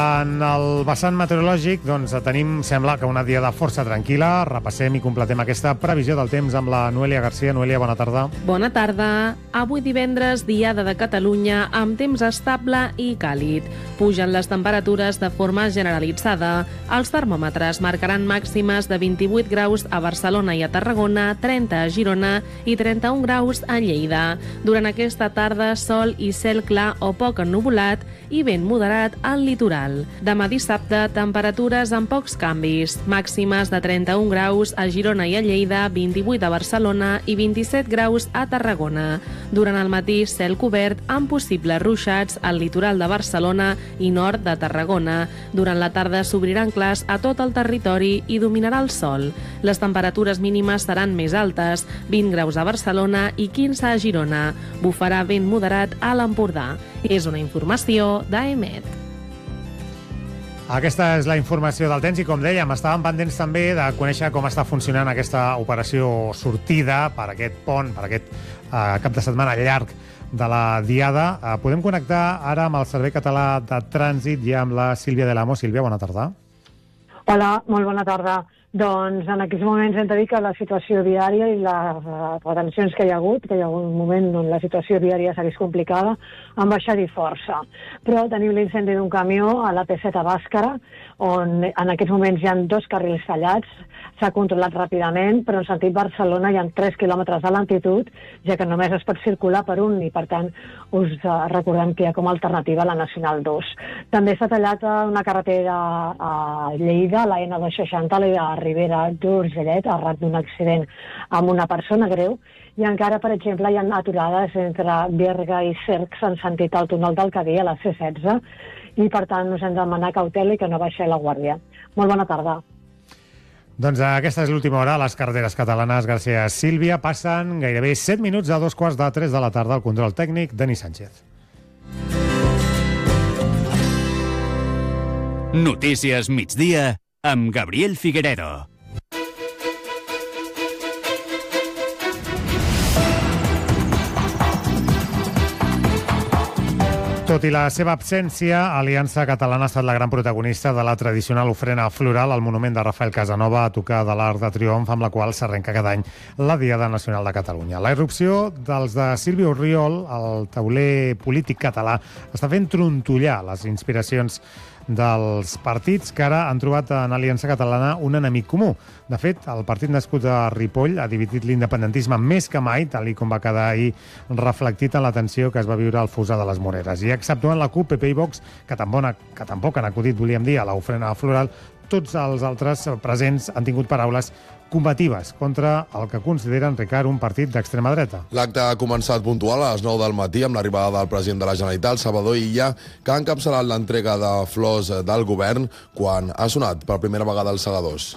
En el vessant meteorològic tenim, sembla que una diada força tranquil·la. Repassem i completem aquesta previsió del temps amb la Noelia Garcia. Noelia, bona tarda. Bona tarda. Avui divendres, diada de Catalunya, amb temps estable i càlid. Pugen les temperatures de forma generalitzada. Els termòmetres marcaran màximes de 28 graus a Barcelona i a Tarragona, 30 a Girona i 31 graus a Lleida. Durant aquesta tarda, sol i cel clar o poc ennuvolat i vent moderat al litoral. Demà dissabte, temperatures amb pocs canvis. Màximes de 31 graus a Girona i a Lleida, 28 a Barcelona i 27 graus a Tarragona. Durant el matí, cel cobert amb possibles ruixats al litoral de Barcelona i nord de Tarragona. Durant la tarda s'obriran clars a tot el territori i dominarà el sol. Les temperatures mínimes seran més altes, 20 graus a Barcelona i 15 a Girona. Bufarà vent moderat a l'Empordà. És una informació d'AEMET. Aquesta és la informació del temps i, com dèiem, estàvem pendents també de conèixer com està funcionant aquesta operació sortida per aquest pont, per aquest cap de setmana llarg de la diada. Podem connectar ara amb el Servei Català de Trànsit i amb la Sílvia de l'Amo. Sílvia, bona tarda. Hola, molt bona tarda. Doncs en aquests moments hem de dir que la situació viària i les retencions que hi ha hagut un moment on la situació viària s'ha vist complicada, han baixat força. Però tenim l'incendi d'un camió a la P7 a Bàscara, on en aquests moments hi ha 2 carrils tallats, s'ha controlat ràpidament, però en sentit Barcelona hi ha 3 quilòmetres de lentitud, ja que només es pot circular per un i, per tant, us recordem que hi ha com a alternativa la Nacional 2. També s'ha tallat una carretera a Lleida, la N260, la Ribera d'Urgellet, arran d'un accident amb una persona greu, i encara, per exemple, hi ha aturades entre Berga i Cercs en sentit al túnel del Cadí a la C16, i per tant us hem de demanar cautela i que no baixeu la guàrdia. Molt bona tarda. Doncs aquesta és l'última hora a les carreteres catalanes. Gràcies, Sílvia. Passen gairebé 7 minuts a 2:45 de la tarda. El control tècnic, Denis Sánchez. Notícies migdia amb Gabriel Figueredo. Tot i la seva absència, Aliança Catalana ha estat la gran protagonista de la tradicional ofrena floral al monument de Rafael Casanova a tocar de l'Arc de Triomf, amb la qual s'arrenca cada any la Diada Nacional de Catalunya. La irrupció dels de Sílvia Orriol al tauler polític català està fent trontollar les inspiracions dels partits que ara han trobat en Aliança Catalana un enemic comú. De fet, el partit nascut a Ripoll ha dividit l'independentisme més que mai, tal com va quedar ahir reflectit en la tensió que es va viure al Fossar de les Moreres. I exceptuant la CUP, PP i Vox, que tampoc han acudit, volíem dir, a l'ofrena floral, tots els altres presents han tingut paraules combatives contra el que consideren, Ricard, un partit d'extrema dreta. L'acte ha començat puntual a les 9 del matí amb l'arribada del president de la Generalitat, Salvador Illa, que ha encapçalat l'entrega de flors del govern quan ha sonat per primera vegada els segadors.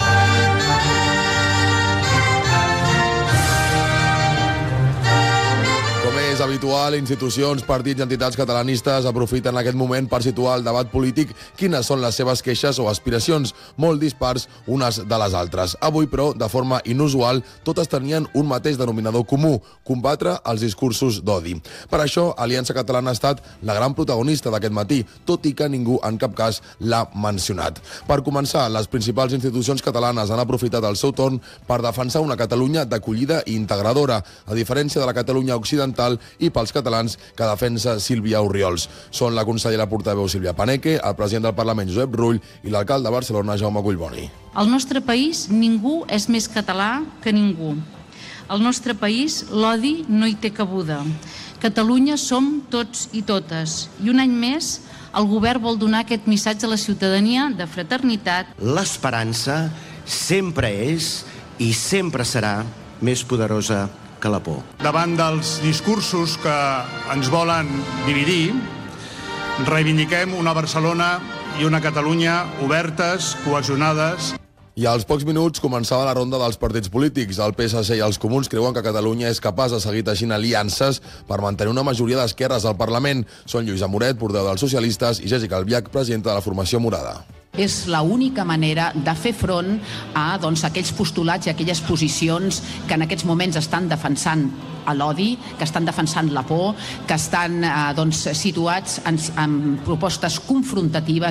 És habitual, institucions, partits i entitats catalanistes aprofiten aquest moment per situar al debat polític quines són les seves queixes o aspiracions, molt dispars unes de les altres. Avui, però, de forma inusual, totes tenien un mateix denominador comú: combatre els discursos d'odi. Per això, Aliança Catalana ha estat la gran protagonista d'aquest matí, tot i que ningú en cap cas l'ha mencionat. Per començar, les principals institucions catalanes han aprofitat el seu torn per defensar una Catalunya d'acollida i integradora, a diferència de la Catalunya occidental i pels catalans que defensa Sílvia Orriols. Són la consellera portaveu Sílvia Paneque, el president del Parlament Josep Rull i l'alcalde de Barcelona Jaume Collboni. Al nostre país ningú és més català que ningú. Al nostre país l'odi no hi té cabuda. Catalunya som tots i totes. I un any més el govern vol donar aquest missatge a la ciutadania de fraternitat. L'esperança sempre és i sempre serà més poderosa que la por. Davant dels discursos que ens volen dividir, reivindiquem una Barcelona i una Catalunya obertes, cohesionades. I als pocs minuts començava la ronda dels partits polítics. El PSC i els Comuns creuen que Catalunya és capaç de seguir teixint aliances per mantenir una majoria d'esquerres al Parlament. Són Lluís Amoret, portaveu dels socialistes, i Jessica Albiach, presidenta de la formació Morada. És l'única manera de fer front a aquells postulats i aquelles posicions que en aquests moments estan defensant l'odi, que estan defensant la por, que estan situats en propostes confrontatives.